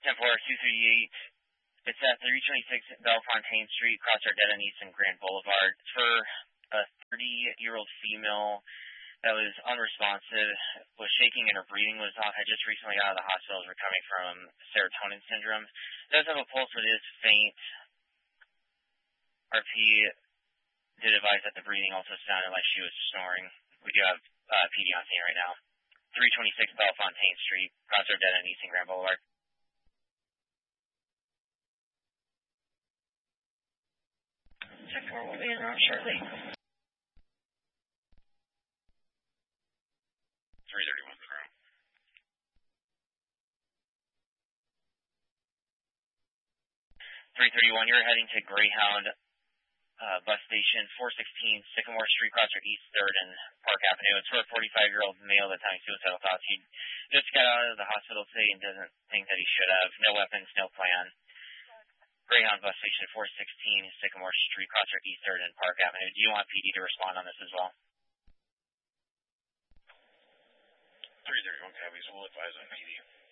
10-4, 238. It's at 326 Bellefontaine Street, across Ardetta and East and Grand Boulevard. It's for a 30-year-old female that was unresponsive, was shaking, and her breathing was off. Had just recently got out of the hospital, was recovering from serotonin syndrome. Does have a pulse, but is faint. RP did advise that the breathing also sounded like she was snoring. We do have PD on scene right now. 326 Bellefontaine Street, across Ardetta and East and Grand Boulevard. Check 4 will be in route shortly. 331 Crown. 331, you're heading to Greyhound bus station, 416 Sycamore Street, across East 3rd and Park Avenue. It's for a 45-year-old male that's having suicidal thoughts. He just got out of the hospital today and doesn't think that he should have. No weapons, no plan. Greyhound bus station, 416 Sycamore Street, across East 3rd and Park Avenue. Do you want PD to respond on this as well? 331 copies. We'll advise on PD.